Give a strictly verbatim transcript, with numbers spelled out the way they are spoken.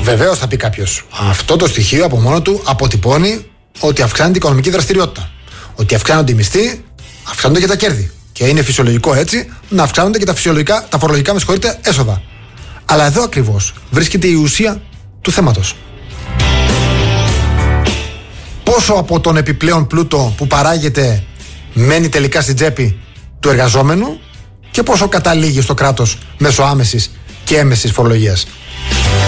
Βεβαίως θα πει κάποιος. Αυτό το στοιχείο από μόνο του αποτυπώνει ότι αυξάνεται η οικονομική δραστηριότητα. Ότι αυξάνονται οι μισθοί, αυξάνονται και τα κέρδη. Και είναι φυσιολογικό έτσι να αυξάνονται και τα, φυσιολογικά, τα φορολογικά με συγχωρείτε, έσοδα. Αλλά εδώ ακριβώς βρίσκεται η ουσία του θέματος. Πόσο από τον επιπλέον πλούτο που παράγεται μένει τελικά στην τσέπη του εργαζόμενου και πόσο καταλήγει στο κράτος μέσω άμεσης και έμεσης φορολογίας.